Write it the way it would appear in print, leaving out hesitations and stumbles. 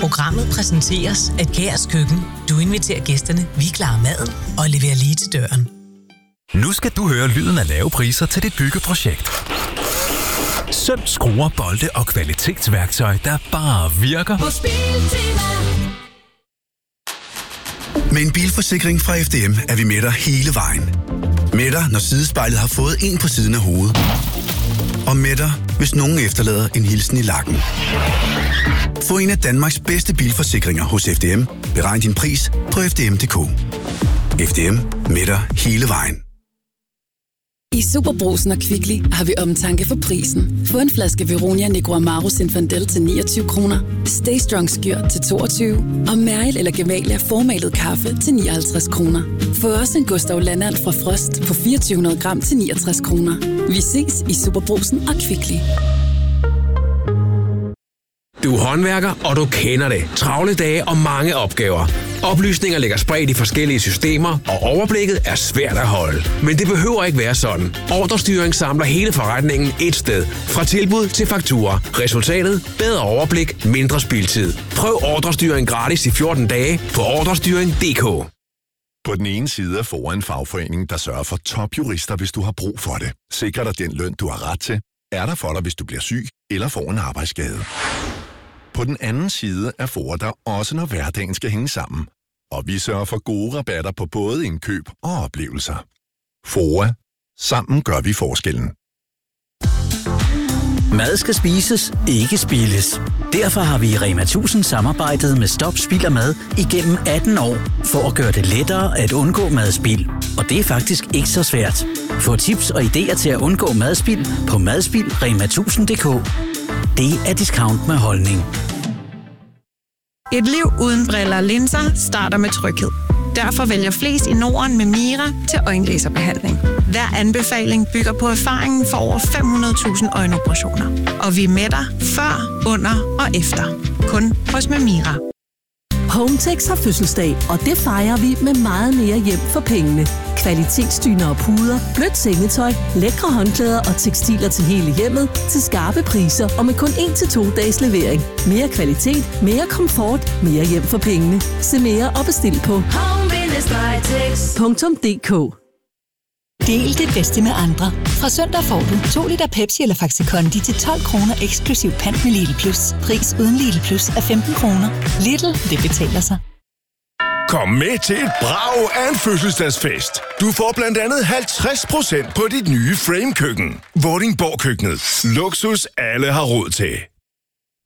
Programmet præsenteres af Kærs Køkken. Du inviterer gæsterne, vi klarer maden og leverer lige til døren. Nu skal du høre lyden af lave priser til dit byggeprojekt. Søm, skruer, bolde og kvalitetsværktøj, der bare virker. Hos Biltema. Med en bilforsikring fra FDM er vi med dig hele vejen. Med dig, når sidespejlet har fået en på siden af hovedet. Og med dig, hvis nogen efterlader en hilsen i lakken. Få en af Danmarks bedste bilforsikringer hos FDM. Beregn din pris på FDM.dk. FDM med dig hele vejen. I SuperBrugsen og Kvickly har vi omtanke for prisen. Få en flaske Veronia Negro Amaro Zinfandel til 29 kroner. Stay Strong Skyr til 22. Og Mæril eller Gevalia formalet kaffe til 59 kroner. Få også en Gustav Landand fra Frost på 2400 gram til 69 kroner. Vi ses i SuperBrugsen og Kvickly. Du er håndværker, og du kender det. Travle dage og mange opgaver. Oplysninger ligger spredt i forskellige systemer, og overblikket er svært at holde. Men det behøver ikke være sådan. Ordrestyring samler hele forretningen et sted. Fra tilbud til fakturer. Resultatet? Bedre overblik, mindre spildtid. Prøv ordrestyring gratis i 14 dage på ordrestyring.dk. På den ene side er FOA en fagforening, der sørger for topjurister, hvis du har brug for det. Sikrer dig den løn, du har ret til. Er der for dig, hvis du bliver syg eller får en arbejdsskade. På den anden side er FOA der også, når hverdagen skal hænge sammen. Og vi sørger for gode rabatter på både indkøb og oplevelser. FOA. Sammen gør vi forskellen. Mad skal spises, ikke spildes. Derfor har vi i Rema 1000 samarbejdet med Stop Spild af Mad igennem 18 år, for at gøre det lettere at undgå madspild. Og det er faktisk ikke så svært. Få tips og idéer til at undgå madspild på madspildrema1000.dk. Det er discount med holdning. Et liv uden briller og linser starter med tryghed. Derfor vælger flest i Norden med Mira til øjenlaserbehandling. Hver anbefaling bygger på erfaringen for over 500.000 øjenoperationer. Og vi er med dig før, under og efter. Kun hos Mira. Hometex har fødselsdag, og det fejrer vi med meget mere hjem for pengene. Kvalitetsdyner og puder, blødt sengetøj, lækre håndklæder og tekstiler til hele hjemmet til skarpe priser og med kun 1-2 dages levering. Mere kvalitet, mere komfort, mere hjem for pengene. Se mere og bestil på home-tex.dk. Del det bedste med andre. Fra søndag får du 2 liter Pepsi eller Faxi Kondi til 12 kroner eksklusiv pant med Lidl Plus. Pris uden Lidl Plus er 15 kroner. Lidl, det betaler sig. Kom med til et brag af en fødselsdagsfest. Du får blandt andet 50% på dit nye Frame-køkken. Vordingborg-køkkenet. Luksus alle har råd til.